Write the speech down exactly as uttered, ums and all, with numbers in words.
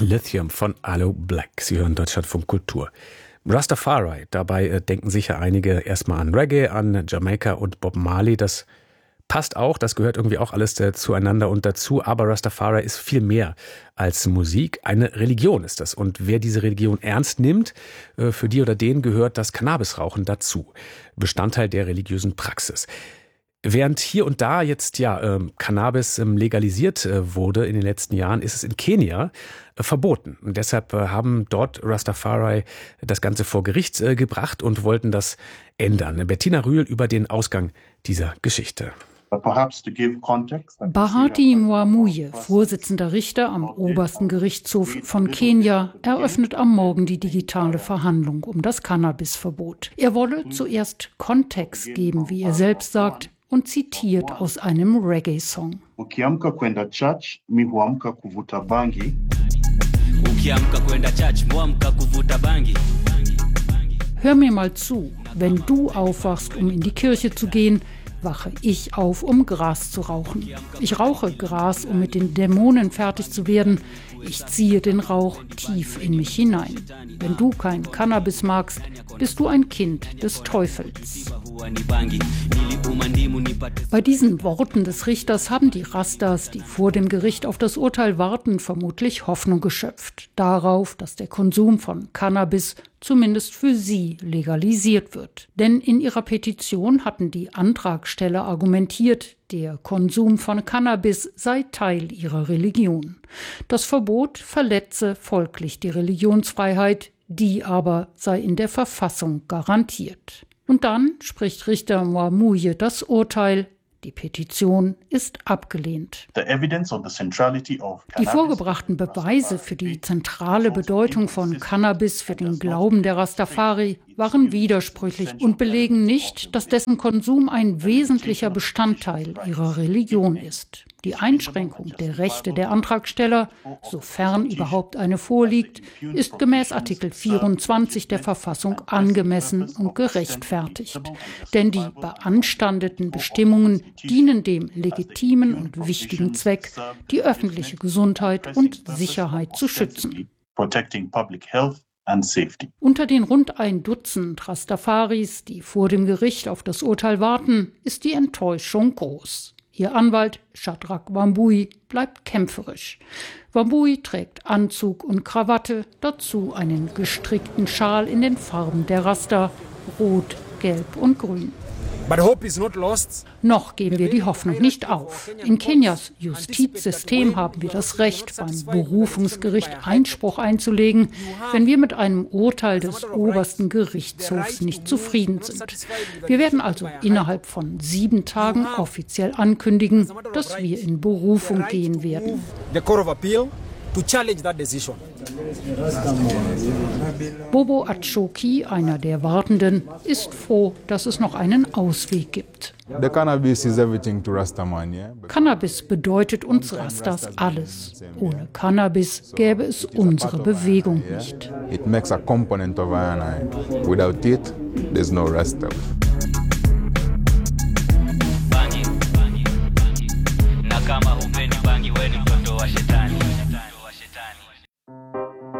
Lithium von Aloe Blacc. Sie hören Deutschlandfunk Kultur. Rastafari, dabei äh, denken sicher einige erstmal an Reggae, an Jamaika und Bob Marley. Das passt auch, das gehört irgendwie auch alles äh, zueinander und dazu. Aber Rastafari ist viel mehr als Musik. Eine Religion ist das. Und wer diese Religion ernst nimmt, äh, für die oder den gehört das Cannabisrauchen dazu. Bestandteil der religiösen Praxis. Während hier und da jetzt ja ähm, Cannabis ähm, legalisiert äh, wurde in den letzten Jahren, ist es in Kenia äh, verboten. Und deshalb äh, haben dort Rastafari das Ganze vor Gericht äh, gebracht und wollten das ändern. Bettina Rühl über den Ausgang dieser Geschichte. Bahati Mwamuye, Vorsitzender Richter am obersten Gerichtshof von Kenia, eröffnet am Morgen die digitale Verhandlung um das Cannabisverbot. Er wolle zuerst Kontext geben, wie er selbst sagt, und zitiert aus einem Reggae-Song. Hör mir mal zu, wenn du aufwachst, um in die Kirche zu gehen, wache ich auf, um Gras zu rauchen. Ich rauche Gras, um mit den Dämonen fertig zu werden. Ich ziehe den Rauch tief in mich hinein. Wenn du kein Cannabis magst, bist du ein Kind des Teufels. Bei diesen Worten des Richters haben die Rastas, die vor dem Gericht auf das Urteil warten, vermutlich Hoffnung geschöpft. Darauf, dass der Konsum von Cannabis zumindest für sie legalisiert wird. Denn in ihrer Petition hatten die Antragsteller argumentiert, der Konsum von Cannabis sei Teil ihrer Religion. Das Verbot verletze folglich die Religionsfreiheit, die aber sei in der Verfassung garantiert. Und dann spricht Richter Mwamuye das Urteil: Die Petition ist abgelehnt. Die vorgebrachten Beweise für die zentrale Bedeutung von Cannabis für den Glauben der Rastafari waren widersprüchlich und belegen nicht, dass dessen Konsum ein wesentlicher Bestandteil ihrer Religion ist. Die Einschränkung der Rechte der Antragsteller, sofern überhaupt eine vorliegt, ist gemäß Artikel vierundzwanzig der Verfassung angemessen und gerechtfertigt. Denn die beanstandeten Bestimmungen dienen dem legitimen und wichtigen Zweck, die öffentliche Gesundheit und Sicherheit zu schützen. Unter den rund ein Dutzend Rastafaris, die vor dem Gericht auf das Urteil warten, ist die Enttäuschung groß. Ihr Anwalt Shadrack Wambui bleibt kämpferisch. Wambui trägt Anzug und Krawatte, dazu einen gestrickten Schal in den Farben der Rasta, rot, gelb und grün. But hope is not lost. Noch geben wir die Hoffnung nicht auf. In Kenias Justizsystem haben wir das Recht, beim Berufungsgericht Einspruch einzulegen, wenn wir mit einem Urteil des obersten Gerichtshofs nicht zufrieden sind. Wir werden also innerhalb von sieben Tagen offiziell ankündigen, dass wir in Berufung gehen werden. The Court of Appeal to challenge that decision. Bobo Achoki, einer der Wartenden, ist froh, dass es noch einen Ausweg gibt. The cannabis is everything to Rastaman, yeah? Cannabis bedeutet uns Rastas alles. Ohne Cannabis gäbe es unsere Bewegung nicht. It makes a component of I and I. Without it, there's no Rasta.